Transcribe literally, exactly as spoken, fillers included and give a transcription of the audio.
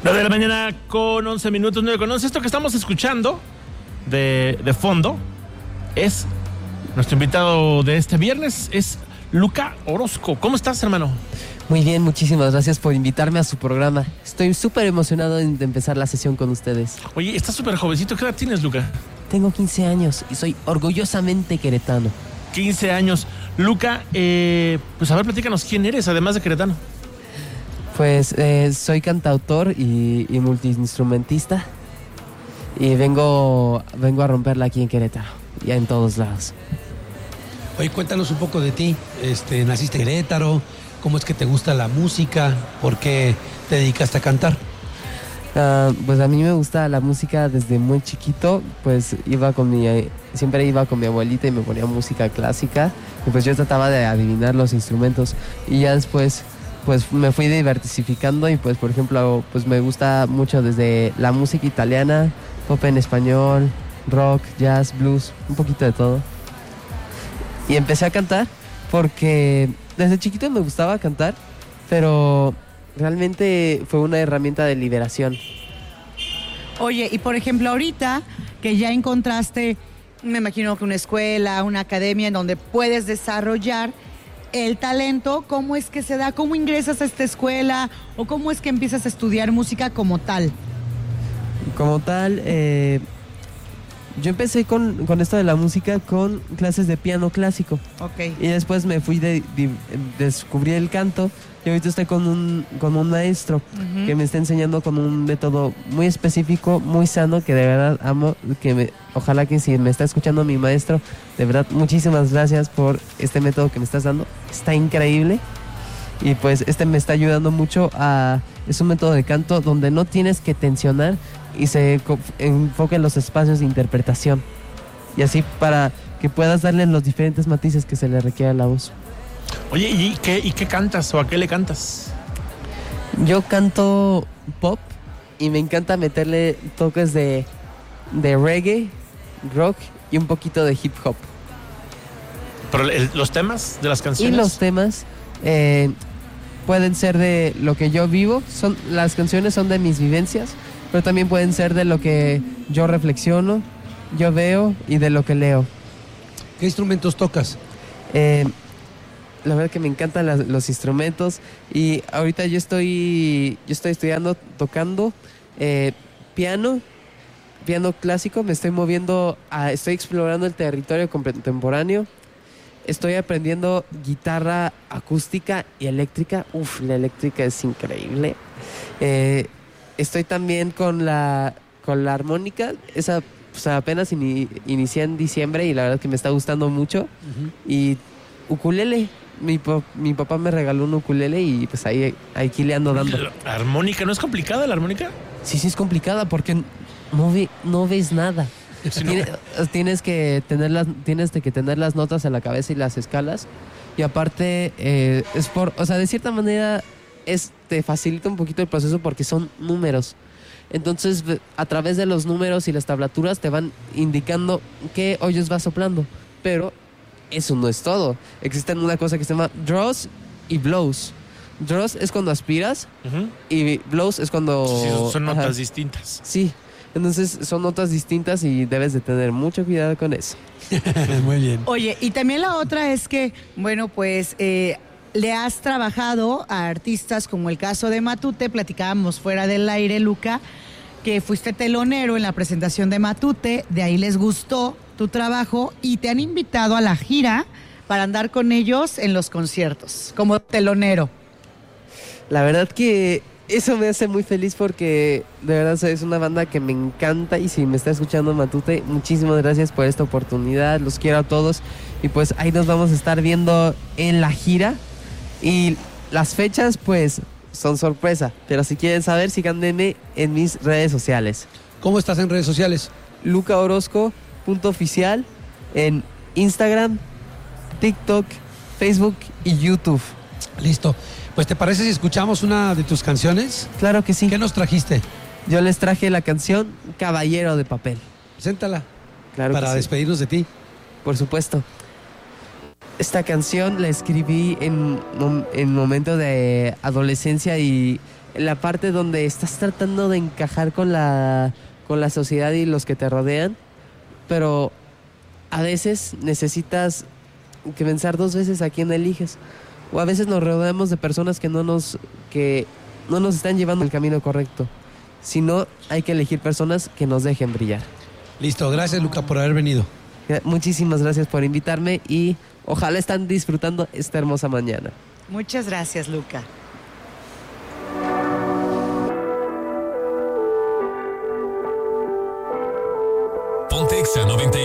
nueve de la mañana con once minutos, nueve con once. Esto que estamos escuchando de, de fondo es nuestro invitado de este viernes, es Luca Orozco. ¿Cómo estás, hermano? Muy bien, muchísimas gracias por invitarme a su programa. Estoy súper emocionado de empezar la sesión con ustedes. Oye, estás súper jovencito. ¿Qué edad tienes, Luca? Tengo quince años y soy orgullosamente queretano. quince años. Luca, eh, pues a ver, platícanos quién eres, además de queretano. Pues eh, soy cantautor y, y multiinstrumentista y vengo, vengo a romperla aquí en Querétaro, ya en todos lados. Oye, cuéntanos un poco de ti. Este, naciste en Querétaro, ¿cómo es que te gusta la música? ¿Por qué te dedicaste a cantar? Uh, pues a mí me gusta la música desde muy chiquito, pues iba con mi, siempre iba con mi abuelita y me ponía música clásica y pues yo trataba de adivinar los instrumentos y ya después pues me fui diversificando y pues por ejemplo pues me gusta mucho desde la música italiana, pop en español, rock, jazz, blues, un poquito de todo. Y empecé a cantar porque desde chiquito me gustaba cantar, pero realmente fue una herramienta de liberación. Oye, y por ejemplo ahorita que ya encontraste, me imagino que una escuela, una academia en donde puedes desarrollar el talento, ¿cómo es que se da? ¿Cómo ingresas a esta escuela? ¿O cómo es que empiezas a estudiar música como tal? Como tal, eh, yo empecé con, con esto de la música con clases de piano clásico. Ok. Y después me fui de, de, descubrí el canto y ahorita estoy con un, con un maestro uh-huh. que me está enseñando con un método muy específico, muy sano, que de verdad amo, que me, ojalá que si me está escuchando mi maestro, de verdad muchísimas gracias por este método que me estás dando, está increíble y pues este me está ayudando mucho a, es un método de canto donde no tienes que tensionar y se enfoca en los espacios de interpretación y así para que puedas darle los diferentes matices que se le requiere a la voz. Oye, ¿y qué, ¿y qué cantas o a qué le cantas? Yo canto pop y me encanta meterle toques de, de reggae, rock y un poquito de hip hop. ¿Pero el, los temas de las canciones? Y los temas eh, pueden ser de lo que yo vivo, son, las canciones son de mis vivencias, pero también pueden ser de lo que yo reflexiono, yo veo y de lo que leo. ¿Qué instrumentos tocas? Eh, la verdad que me encantan las, los instrumentos y ahorita yo estoy yo estoy estudiando, tocando eh, piano, piano clásico, me estoy moviendo, a, estoy explorando el territorio contemporáneo, estoy aprendiendo guitarra acústica y eléctrica, uf, la eléctrica es increíble. Eh, estoy también con la, con la armónica, esa pues, apenas in, inicié en diciembre y la verdad que me está gustando mucho, uh-huh. y ukulele. Mi, mi papá me regaló un ukulele y pues ahí aquí le ando dando. ¿La armónica no es complicada, la armónica? Sí, sí es complicada porque no, ve, no ves nada. Sí, no. Tienes, tienes, que tener las, tienes que tener las notas en la cabeza y las escalas. Y aparte, eh, es por, o sea, de cierta manera es, te facilita un poquito el proceso porque son números. Entonces, a través de los números y las tablaturas te van indicando qué hoyos vas soplando. Pero eso no es todo. Existen una cosa que se llama draws y blows. Draws es cuando aspiras, uh-huh. y blows es cuando... Sí, son notas ajá. distintas. Sí, entonces son notas distintas y debes de tener mucho cuidado con eso. Muy bien. Oye, y también la otra es que, bueno, pues eh, le has trabajado a artistas como el caso de Matute, platicábamos fuera del aire, Luca, que fuiste telonero en la presentación de Matute, de ahí les gustó tu trabajo y te han invitado a la gira para andar con ellos en los conciertos, como telonero. La verdad que eso me hace muy feliz porque de verdad es una banda que me encanta y si me está escuchando Matute, muchísimas gracias por esta oportunidad, los quiero a todos y pues ahí nos vamos a estar viendo en la gira y las fechas pues son sorpresa, pero si quieren saber síganme en mis redes sociales. ¿Cómo estás en redes sociales? Luca Orozco punto oficial en Instagram, TikTok, Facebook y YouTube. Listo. Pues ¿te parece si escuchamos una de tus canciones? Claro que sí. ¿Qué nos trajiste? Yo les traje la canción Caballero de Papel. Preséntala. Claro para que sí. despedirnos de ti. Por supuesto. Esta canción la escribí en, en momento de adolescencia y la parte donde estás tratando de encajar con la, con la sociedad y los que te rodean, pero a veces necesitas que pensar dos veces a quién eliges. O a veces nos rodeamos de personas que no nos, que no nos están llevando el camino correcto. Si no, hay que elegir personas que nos dejen brillar. Listo, gracias Luca por haber venido. Muchísimas gracias por invitarme y ojalá están disfrutando esta hermosa mañana. Muchas gracias, Luca. Ponte Exa noventa y